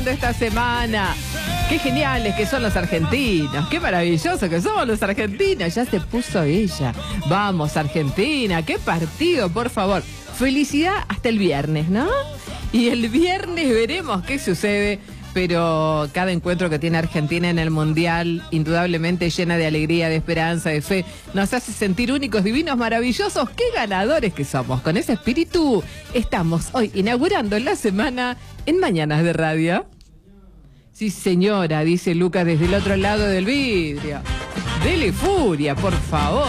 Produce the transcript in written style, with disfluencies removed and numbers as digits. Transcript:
esta semana. Qué geniales que son los argentinos, qué maravilloso que somos los argentinos. Ya se puso ella. Vamos, Argentina, qué partido, por favor. Felicidad hasta el viernes, ¿no? Y el viernes veremos qué sucede. Pero cada encuentro que tiene Argentina en el Mundial, indudablemente llena de alegría, de esperanza, de fe, nos hace sentir únicos, divinos, maravillosos. ¡Qué ganadores que somos! Con ese espíritu estamos hoy inaugurando la semana en Mañanas de Radio. Sí, señora, dice Lucas desde el otro lado del vidrio. Dele furia, por favor.